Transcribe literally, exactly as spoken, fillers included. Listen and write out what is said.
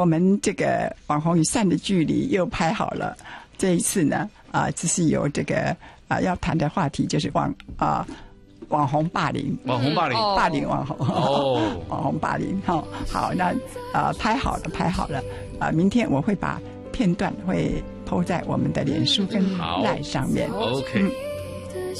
我们这个网红与善的距离又拍好了。这一次呢，啊、呃，这是有这个啊、呃、要谈的话题就是网啊、呃、网红霸凌， 网红霸凌， 嗯、霸凌网红哦， 网红霸凌。好、哦，好，那啊、呃、拍好了，拍好了啊、呃，明天我会把片段会po在我们的脸书跟赖上面。 OK。嗯